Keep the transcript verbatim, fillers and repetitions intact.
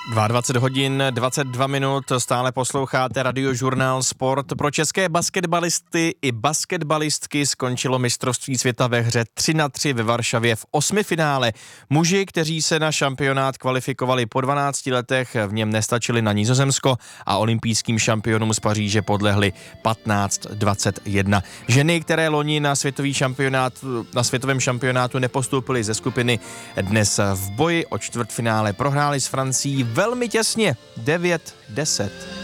dvacet dva hodin, dvacet dva minut, stále posloucháte Radiožurnál Sport. Pro české basketbalisty i basketbalistky skončilo mistrovství světa ve hře tři na tři ve Varšavě v osmifinále. Muži, kteří se na šampionát kvalifikovali po dvanácti letech, v něm nestačili na Nizozemsko a olympijským šampionům z Paříže podlehli patnáct dvacet jedna. Ženy, které loni na světový šampionát, na světovém šampionátu nepostoupily ze skupiny, dnes v boji o čtvrtfinále prohráli s Francií velmi těsně devět deset.